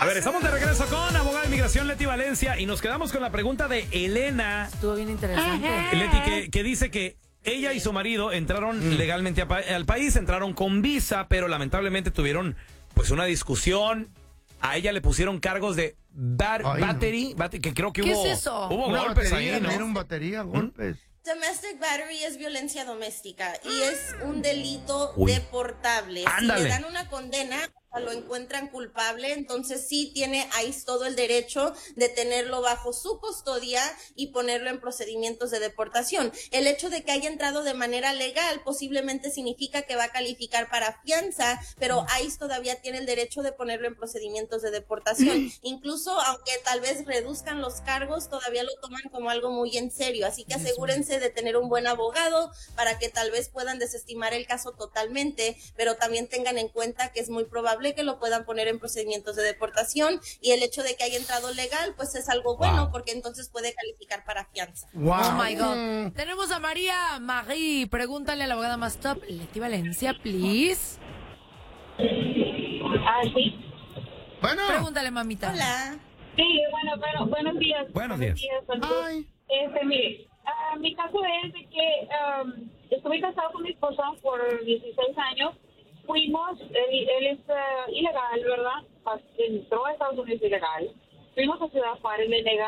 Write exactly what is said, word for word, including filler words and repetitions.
A ver, estamos de regreso con abogada de inmigración Leti Valencia y nos quedamos con la pregunta de Elena. Estuvo bien interesante. Leti, que, que dice que ella y su marido entraron mm. legalmente a pa- al país, entraron con visa, pero lamentablemente tuvieron pues una discusión. A ella le pusieron cargos de bat- Ay, battery, no. bat- que creo que ¿Qué hubo, es eso? hubo Una golpes batería, ahí, ¿no? Dieron batería, golpes. Domestic battery es violencia doméstica y es un delito Uy. deportable. Ándale. Si le dan una condena, lo encuentran culpable, entonces sí tiene ICE todo el derecho de tenerlo bajo su custodia y ponerlo en procedimientos de deportación. El hecho de que haya entrado de manera legal posiblemente significa que va a calificar para fianza, pero ICE todavía tiene el derecho de ponerlo en procedimientos de deportación. Incluso aunque tal vez reduzcan los cargos, todavía lo toman como algo muy en serio, así que asegúrense de tener un buen abogado para que tal vez puedan desestimar el caso totalmente, pero también tengan en cuenta que es muy probable que lo puedan poner en procedimientos de deportación y el hecho de que haya entrado legal pues es algo bueno, wow, porque entonces puede calificar para fianza. Wow. Oh my God. Tenemos a María Marie. Pregúntale a la abogada más top, Leti Valencia, please. Ah, sí. Bueno. Pregúntale, mamita. Hola. Sí, bueno, bueno, buenos días. Buenos días. Ay. Este, mire, uh, mi caso es de que um, estuve casado con mi esposa por dieciséis años. Fuimos, él, él es uh, ilegal, ¿verdad? Entró a Estados Unidos ilegal. Fuimos a Ciudad Juárez, le negaron